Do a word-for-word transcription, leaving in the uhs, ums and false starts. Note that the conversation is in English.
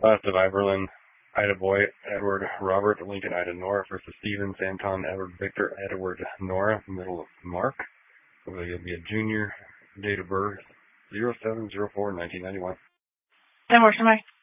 Last of Iberlin, Ida Boy, Edward, Robert, Lincoln, Ida, Nora, first of Stephen, Anton, Edward, Victor, Edward, Nora, middle of Mark. So you'll be a junior, date of birth, zero seven zero four nineteen ninety-one. That works for me.